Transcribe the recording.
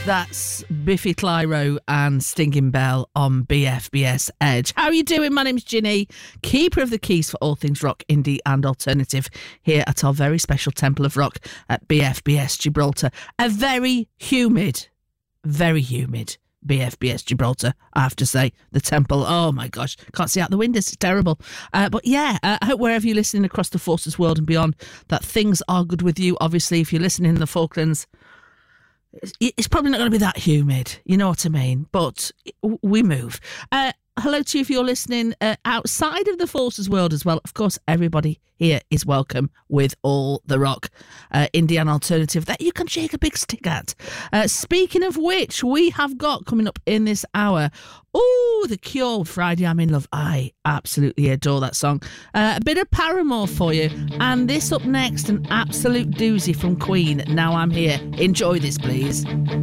That's Biffy Clyro and Stinging Bell on BFBS Edge. How are you doing? My name's Ginny, keeper of the keys for all things rock, indie and alternative here at our very special Temple of Rock at BFBS Gibraltar. A very humid BFBS Gibraltar, I have to say. The Temple, oh my gosh, can't see out the windows, it's terrible. But yeah, I hope wherever you're listening across the Forces world and beyond, that things are good with you. Obviously, if you're listening in the Falklands, it's probably not going to be that humid, you know what I mean? But we move. Hello to you if you're listening outside of the Forces world as well. Of course, everybody here is welcome with all the rock, indie and alternative that you can shake a big stick at. Speaking of which, we have got coming up in this hour, The Cure, Friday I'm in Love. I absolutely adore that song. A bit of Paramore for you. And this up next, an absolute doozy from Queen, Now I'm Here. Enjoy this, please.